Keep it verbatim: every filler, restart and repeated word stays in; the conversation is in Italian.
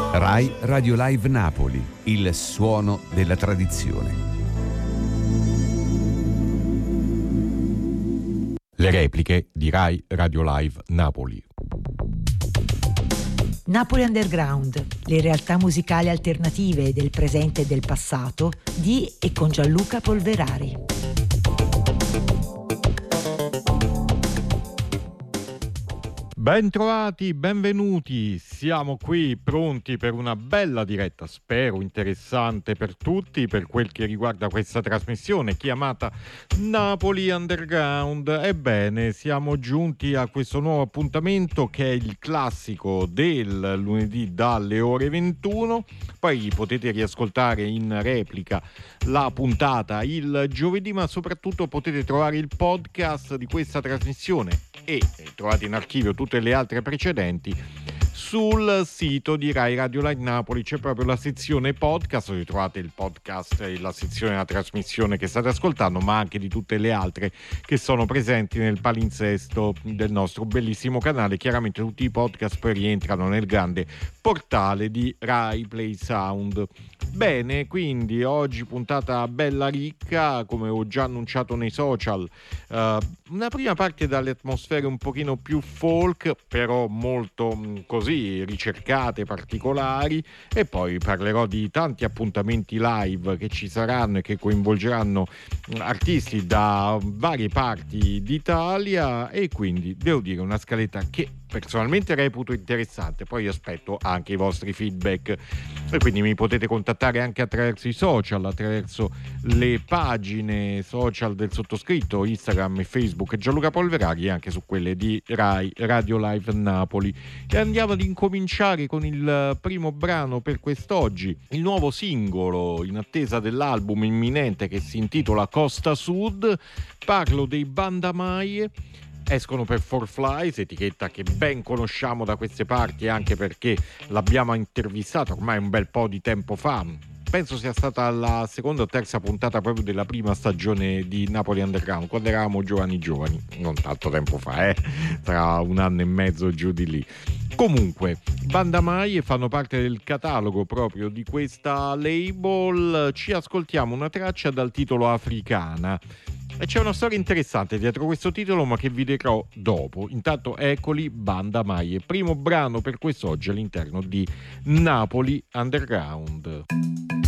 Rai Radio Live Napoli, il suono della tradizione. Le repliche di Rai Radio Live Napoli. Napoli Underground, le realtà musicali alternative del presente e del passato di e con Gianluca Polverari. Bentrovati, benvenuti, siamo qui pronti per una bella diretta, spero interessante per tutti, per quel che riguarda questa trasmissione chiamata Napoli Underground. Ebbene, siamo giunti a questo nuovo appuntamento che è il classico del lunedì dalle ore ventuno, poi potete riascoltare in replica la puntata il giovedì, ma soprattutto potete trovare il podcast di questa trasmissione e trovate in archivio tutte le altre precedenti sul sito di Rai Radio Live Napoli. C'è proprio la sezione podcast, dove trovate il podcast e la sezione della trasmissione che state ascoltando, ma anche di tutte le altre che sono presenti nel palinsesto del nostro bellissimo canale. Chiaramente tutti i podcast poi rientrano nel grande portale di Rai Play Sound. Bene, quindi oggi puntata bella ricca, come ho già annunciato nei social. Uh, una prima parte dalle atmosfere un pochino più folk, però molto mh, così ricercate, particolari, e poi parlerò di tanti appuntamenti live che ci saranno e che coinvolgeranno mh, artisti da varie parti d'Italia, e quindi devo dire una scaletta che personalmente reputo interessante. Poi aspetto anche i vostri feedback e quindi mi potete contattare anche attraverso i social, attraverso le pagine social del sottoscritto, Instagram e Facebook Gianluca Polverari, e anche su quelle di Rai Radio Live Napoli. E andiamo ad incominciare con il primo brano per quest'oggi, il nuovo singolo in attesa dell'album imminente che si intitola Costa Sud. Parlo dei Banda Maie. Escono per Four Flies, etichetta che ben conosciamo da queste parti, anche perché l'abbiamo intervistata ormai un bel po' di tempo fa. Penso sia stata la seconda o terza puntata proprio della prima stagione di Napoli Underground, quando eravamo giovani giovani, non tanto tempo fa, eh, tra un anno e mezzo giù di lì. Comunque, Banda Maie fanno parte del catalogo proprio di questa label. Ci ascoltiamo una traccia dal titolo Africana. E c'è una storia interessante dietro questo titolo, ma che vi dirò dopo. Intanto eccoli, Banda Maie, primo brano per quest'oggi all'interno di Napoli Underground.